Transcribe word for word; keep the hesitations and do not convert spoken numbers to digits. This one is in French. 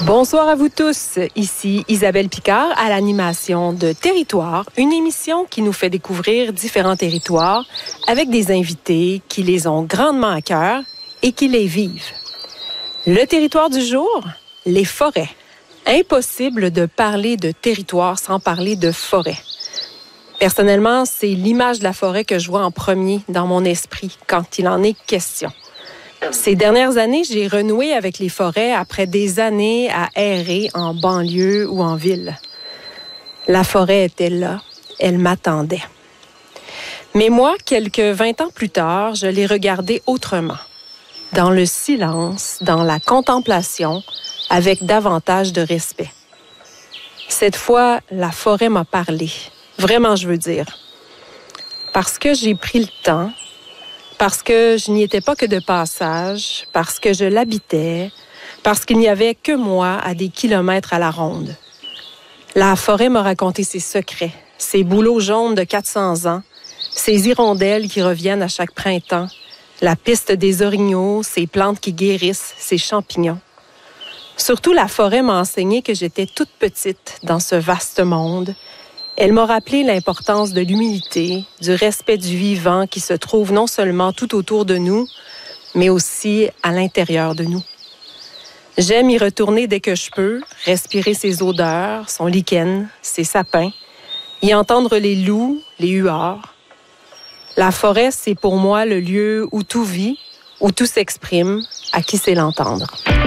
Bonsoir à vous tous. Ici Isabelle Picard à l'animation de Territoire, une émission qui nous fait découvrir différents territoires avec des invités qui les ont grandement à cœur et qui les vivent. Le territoire du jour, les forêts. Impossible de parler de territoire sans parler de forêt. Personnellement, c'est l'image de la forêt que je vois en premier dans mon esprit quand il en est question. Ces dernières années, j'ai renoué avec les forêts après des années à errer en banlieue ou en ville. La forêt était là, elle m'attendait. Mais moi, quelques vingt ans plus tard, je l'ai regardée autrement. Dans le silence, dans la contemplation, avec davantage de respect. Cette fois, la forêt m'a parlé. Vraiment, je veux dire. Parce que j'ai pris le temps, parce que je n'y étais pas que de passage, parce que je l'habitais, parce qu'il n'y avait que moi à des kilomètres à la ronde. La forêt m'a raconté ses secrets, ses bouleaux jaunes de quatre cents ans, ses hirondelles qui reviennent à chaque printemps, la piste des orignaux, ses plantes qui guérissent, ses champignons. Surtout, la forêt m'a enseigné que j'étais toute petite dans ce vaste monde. Elle m'a rappelé l'importance de l'humilité, du respect du vivant qui se trouve non seulement tout autour de nous, mais aussi à l'intérieur de nous. J'aime y retourner dès que je peux, respirer ses odeurs, son lichen, ses sapins, y entendre les loups, les huards. La forêt, c'est pour moi le lieu où tout vit, où tout s'exprime, à qui sait l'entendre.